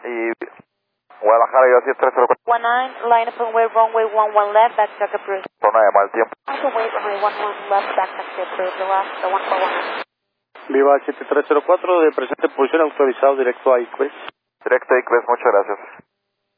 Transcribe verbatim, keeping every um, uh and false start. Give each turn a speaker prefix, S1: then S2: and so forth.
S1: Y Guadalajara, yo siete tres cero cuatro.
S2: One nine, line up and way, runway one one left, back check approved.
S1: Por una llamada al tiempo.
S2: Also wait, runway one one left, back check approved, the last, the one four one.
S3: Viva siete tres cero cuatro, de presente posición autorizado directo a I C W E S.
S1: Directo a I C W E S, muchas gracias.